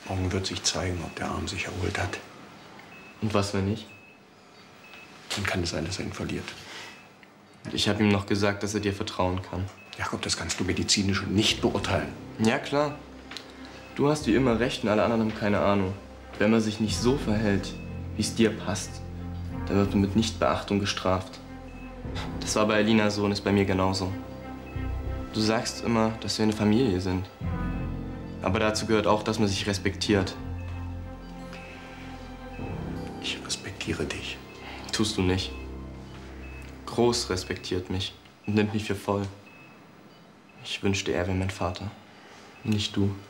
Morgen wird sich zeigen, ob der Arm sich erholt hat. Und was, wenn nicht? Dann kann es sein, dass er ihn verliert. Ich habe ihm noch gesagt, dass er dir vertrauen kann. Jakob, das kannst du medizinisch nicht beurteilen. Ja, klar. Du hast wie immer recht und alle anderen haben keine Ahnung. Wenn man sich nicht so verhält, wie es dir passt, dann wird man mit Nichtbeachtung gestraft. Das war bei Alina so und ist bei mir genauso. Du sagst immer, dass wir eine Familie sind. Aber dazu gehört auch, dass man sich respektiert. Ich respektiere dich. Tust du nicht. Groß respektiert mich und nimmt mich für voll. Ich wünschte, er wäre mein Vater, nicht du.